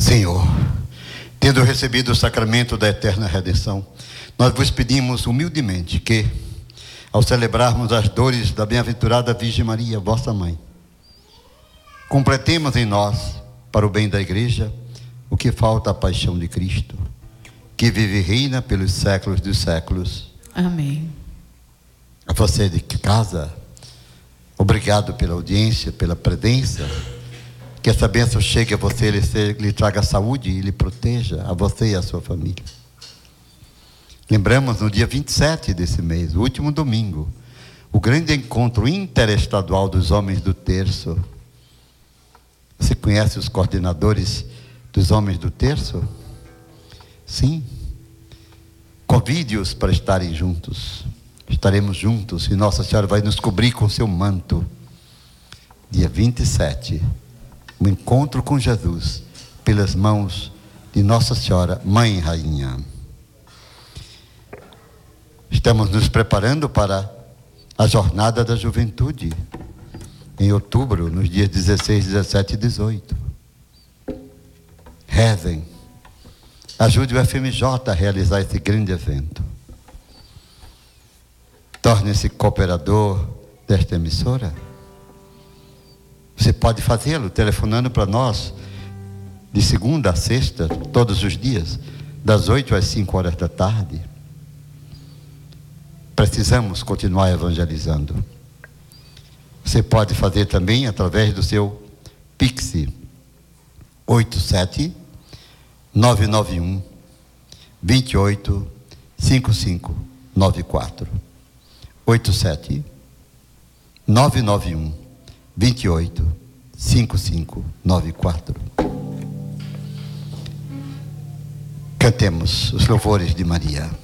Senhor, tendo recebido o sacramento da eterna redenção, nós vos pedimos humildemente que, ao celebrarmos as dores da bem-aventurada Virgem Maria, vossa mãe, completemos em nós, para o bem da igreja, o que falta à paixão de Cristo, que vive e reina pelos séculos dos séculos. Amém. A você de casa, obrigado pela audiência, pela presença. Que essa bênção chegue a você, lhe traga saúde e lhe proteja, a você e a sua família. Lembramos no dia 27 desse mês, o último domingo, o grande encontro interestadual dos homens do terço. Você conhece os coordenadores dos homens do terço? Sim. Convide-os para estarem juntos. Estaremos juntos e Nossa Senhora vai nos cobrir com seu manto. Dia 27, o encontro com Jesus, pelas mãos de Nossa Senhora, Mãe e Rainha. Estamos nos preparando para a Jornada da Juventude, em outubro, nos dias 16, 17 e 18. Rezem. Ajude o FMJ a realizar esse grande evento. Torne-se cooperador desta emissora. Você pode fazê-lo telefonando para nós de segunda a sexta, todos os dias, das 8 às 5 horas da tarde. Precisamos continuar evangelizando. Você pode fazer também através do seu Pix 87 991 28 55 94. 87 991 28 55 94. Cantemos os louvores de Maria.